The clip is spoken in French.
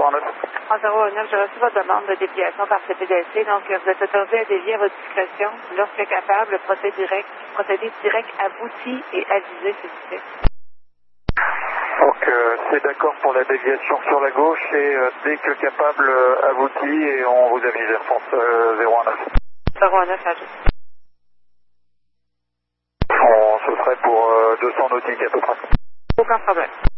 019. En 019, j'ai reçu votre demande de déviation par CPDC, donc vous êtes autorisé à dévier à votre discrétion. Lorsque capable, le procédé direct abouti et avisé, s'il vous plaît. Donc c'est d'accord pour la déviation sur la gauche et dès que capable abouti et on vous avise Air France 019. 019, ajoute. Ce serait pour 200 nautiques à peu près. Aucun problème.